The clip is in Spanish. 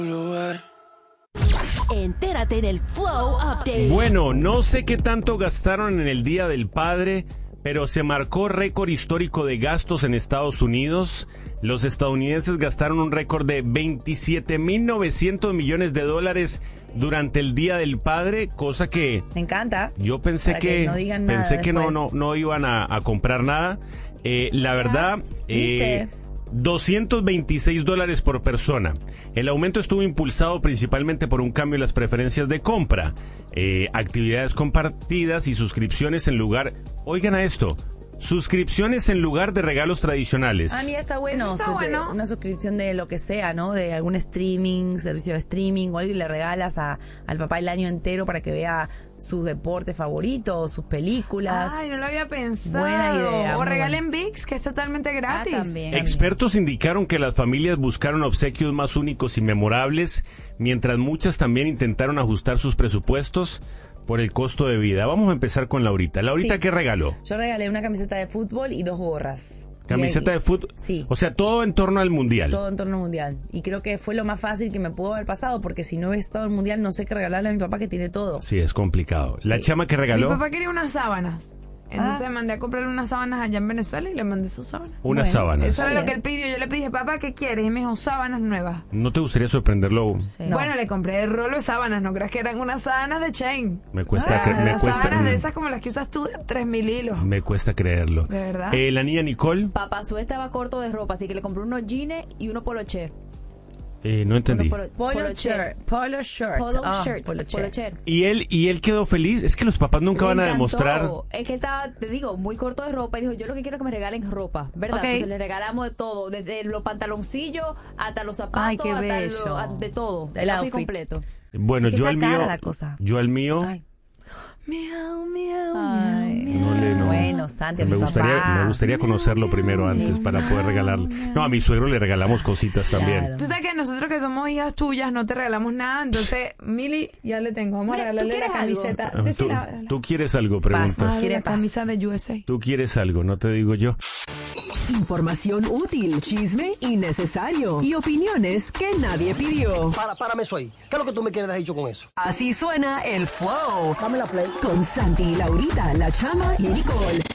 Entérate en el Flow Update. Bueno, no sé qué tanto gastaron en el Día del Padre, pero se marcó récord histórico de gastos en Estados Unidos. Los estadounidenses gastaron un récord de $27,900 millones durante el Día del Padre, cosa que Me encanta. yo pensé que no digan nada no iban a comprar nada. La verdad, ¿viste? $226 por persona. El aumento estuvo impulsado principalmente por un cambio en las preferencias de compra, actividades compartidas y suscripciones en lugar... Oigan a esto, suscripciones en lugar de regalos tradicionales. Mira, está bueno. Eso está bueno. Una suscripción de lo que sea, ¿no? De algún streaming, servicio de streaming o algo y le regalas al papá el año entero para que vea sus deportes favoritos, sus películas. Ay, no lo había pensado. Buena idea. O regalen ViX, que es totalmente gratis. También. Expertos indicaron que las familias buscaron obsequios más únicos y memorables, mientras muchas también intentaron ajustar sus presupuestos por el costo de vida. Vamos a empezar con Laurita. Laurita, Sí. ¿qué regaló? Yo regalé una camiseta de fútbol y 2 gorras. ¿Camiseta Y- de fútbol? Sí. O sea, todo en torno al mundial. Todo en torno al mundial. Y creo que fue lo más fácil que me pudo haber pasado, porque si no hubiese estado el mundial, no sé qué regalarle a mi papá que tiene todo. Sí, es complicado. ¿La Sí. chama que Mi regaló? papá quería unas sábanas. Entonces mandé a comprar unas sábanas allá en Venezuela y le mandé sus sábanas. Unas Bueno, sábanas. Eso era bien. lo que él pidió. Yo le dije, papá, ¿qué quieres? Y me dijo, sábanas nuevas. ¿No te gustaría sorprenderlo? No. Bueno, le compré el rolo de sábanas. No creas que eran unas sábanas de chain. Me cuesta, Sábanas de esas como las que usas tú de 3,000 hilos. me cuesta creerlo. ¿De verdad? La niña Nicole, Papá Su estaba corto de ropa, así que le compré unos jeans y uno polocher. no entendí. Polo shirt. Polo shirt. Polo Ah, shirts, polo shirt. polocher. ¿Y él quedó feliz? Es que los papás nunca Le van a encantó. demostrar. Es que estaba, te digo, muy corto de ropa y dijo, yo lo que quiero es que me regalen ropa, ¿verdad? Ok. Entonces le regalamos de todo, desde los pantaloncillos hasta los zapatos, Ay, qué hasta bello. de todo, El outfit outfit. completo. Bueno, Es que yo está al cara mío. la cosa. Yo al mío. Ay. Miau, miau, Ay. miau, miau. No. Bueno, Santi, a me mi gustaría, papá. me gustaría conocerlo primero antes para poder regalarle. No, a mi suegro le regalamos cositas también. Claro. Tú sabes que nosotros que somos hijas tuyas no te regalamos nada, entonces Mili ya le tengo. Vamos a Mira, ¿tú regalarle la quieres algo? camiseta. ¿Tú, Decila, ábrala. tú quieres algo? Preguntas. Paz. Ah, ¿Quiere la paz? camisa de USA. Tú quieres algo, no te digo yo. Información útil, chisme innecesario y opiniones que nadie pidió. Párame eso ahí. ¿Qué es lo que tú me quieres dejar dicho con eso? Así suena el flow. Dame la play. Con Santi y Laurita, la Chama y Nicole.